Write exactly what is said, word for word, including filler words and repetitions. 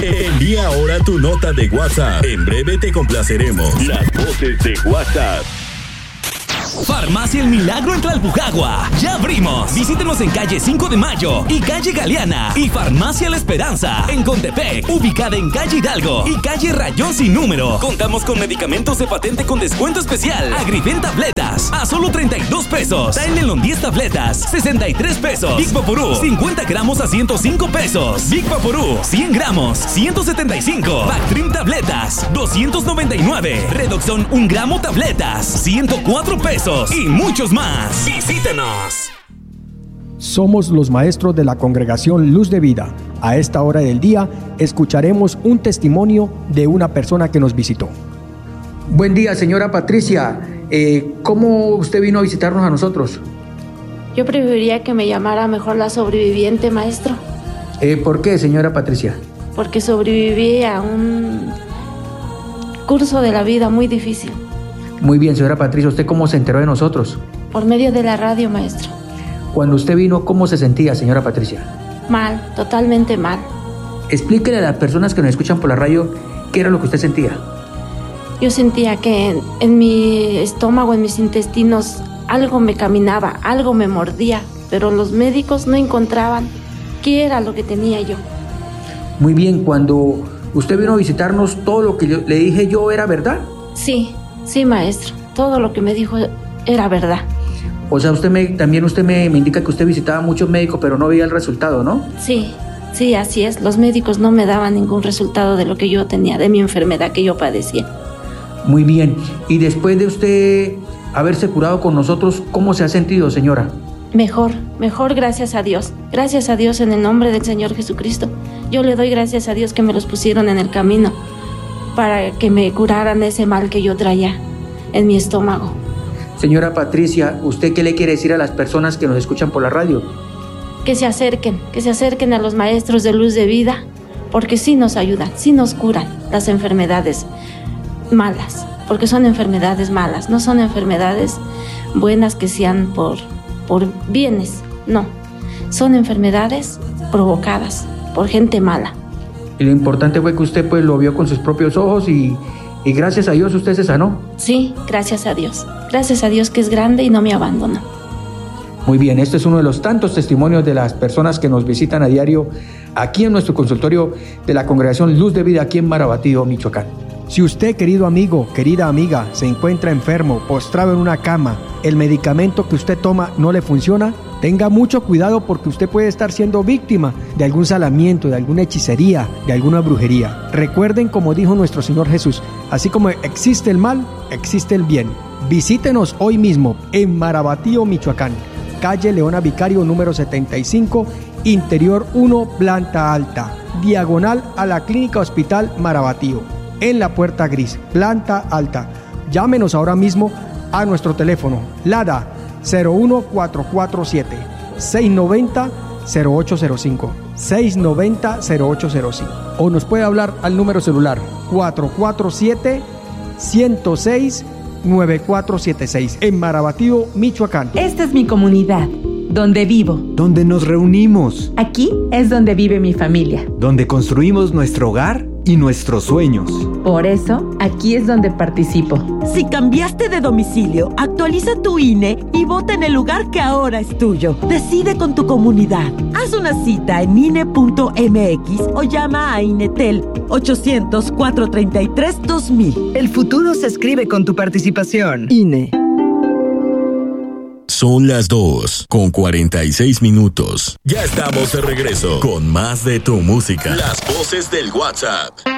Envía ahora tu nota de WhatsApp. En breve te complaceremos. Las voces de WhatsApp. Farmacia El Milagro en Tlalpujagua. Ya abrimos. Visítenos en calle cinco de mayo y calle Galeana. Y Farmacia La Esperanza en Contepec, ubicada en calle Hidalgo y calle Rayón Sin Número. Contamos con medicamentos de patente con descuento especial. Agrifen tabletas a solo treinta y dos pesos. Tylenol diez tabletas, sesenta y tres pesos. Big Vaporú, cincuenta gramos a ciento cinco pesos. Big Vaporú, cien gramos, ciento setenta y cinco. Bactrim tabletas, doscientos noventa y nueve. Redoxon un gramo tabletas, ciento cuatro pesos. Y muchos más. Visítenos. Somos los maestros de la congregación Luz de Vida. A esta hora del día escucharemos un testimonio de una persona que nos visitó. Buen día, señora Patricia. Eh, ¿Cómo usted vino a visitarnos a nosotros? Yo preferiría que me llamara mejor la sobreviviente, maestro. Eh, ¿Por qué, señora Patricia? Porque sobreviví a un curso de la vida muy difícil. Muy bien, señora Patricia. ¿Usted cómo se enteró de nosotros? Por medio de la radio, maestro. Cuando usted vino, ¿cómo se sentía, señora Patricia? Mal, totalmente mal. Explíquele a las personas que nos escuchan por la radio qué era lo que usted sentía. Yo sentía que en, en mi estómago, en mis intestinos, algo me caminaba, algo me mordía, pero los médicos no encontraban qué era lo que tenía yo. Muy bien, cuando usted vino a visitarnos, ¿todo lo que yo, le dije yo era verdad? Sí. Sí, maestro, todo lo que me dijo era verdad. O sea, usted me, también usted me, me indica que usted visitaba a muchos médicos, pero no veía el resultado, ¿no? Sí, sí, así es. Los médicos no me daban ningún resultado de lo que yo tenía, de mi enfermedad que yo padecía. Muy bien. Y después de usted haberse curado con nosotros, ¿cómo se ha sentido, señora? Mejor, mejor, gracias a Dios. Gracias a Dios en el nombre del Señor Jesucristo. Yo le doy gracias a Dios que me los pusieron en el camino para que me curaran ese mal que yo traía en mi estómago. Señora Patricia, ¿usted qué le quiere decir a las personas que nos escuchan por la radio? Que se acerquen, que se acerquen a los maestros de Luz de Vida, porque sí nos ayudan, sí nos curan las enfermedades malas, porque son enfermedades malas, no son enfermedades buenas que sean por, por bienes, no, son enfermedades provocadas por gente mala. Y lo importante fue que usted pues lo vio con sus propios ojos y, y gracias a Dios usted se sanó. Sí, gracias a Dios. Gracias a Dios que es grande y no me abandonó. Muy bien, este es uno de los tantos testimonios de las personas que nos visitan a diario aquí en nuestro consultorio de la Congregación Luz de Vida aquí en Marabatío, Michoacán. Si usted, querido amigo, querida amiga, se encuentra enfermo, postrado en una cama, el medicamento que usted toma no le funciona, tenga mucho cuidado porque usted puede estar siendo víctima de algún salamiento, de alguna hechicería, de alguna brujería. Recuerden, como dijo nuestro Señor Jesús, así como existe el mal, existe el bien. Visítenos hoy mismo en Marabatío, Michoacán, calle Leona Vicario número setenta y cinco, interior uno, planta alta, diagonal a la Clínica Hospital Marabatío, en la puerta gris, planta alta. Llámenos ahora mismo a nuestro teléfono, LADA cero uno cuatro cuatro siete, seis nueve cero, cero ocho cero cinco, seis nueve cero, cero ocho cero cinco, o nos puede hablar al número celular cuatro cuatro siete, uno cero seis, nueve cuatro siete seis en Marabatío, Michoacán. Esta es mi comunidad, donde vivo, donde nos reunimos. Aquí es donde vive mi familia, donde construimos nuestro hogar y nuestros sueños. Por eso, aquí es donde participo. Si cambiaste de domicilio, actualiza tu I N E y vota en el lugar que ahora es tuyo. Decide con tu comunidad. Haz una cita en I N E punto M X o llama a INETEL ochocientos, cuatrocientos treinta y tres, dos mil. El futuro se escribe con tu participación. I N E. Son las dos con cuarenta y seis minutos. Ya estamos de regreso con más de tu música. Las voces del WhatsApp.